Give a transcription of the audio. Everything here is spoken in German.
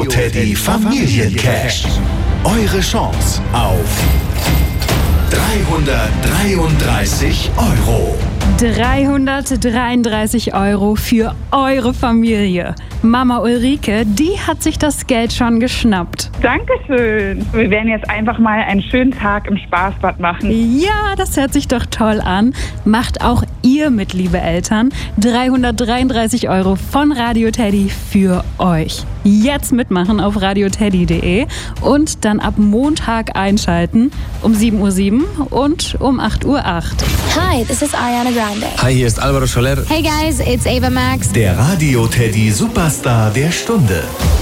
Teddy Familiencash. Eure Chance auf 333 €. 333 € für eure Familie. Mama Ulrike, die hat sich das Geld schon geschnappt. Dankeschön. Wir werden jetzt einfach mal einen schönen Tag im Spaßbad machen. Ja, das hört sich doch toll an. Macht auch ihr mit, liebe Eltern. 333 € von Radio Teddy für euch. Jetzt mitmachen auf radioteddy.de und dann ab Montag einschalten um 7:07 Uhr und um 8:08 Uhr. Hi, this is Ariana Grande. Hi, hier ist Alvaro Soler. Hey guys, it's Ava Max. Der Radio Teddy Superstar der Stunde.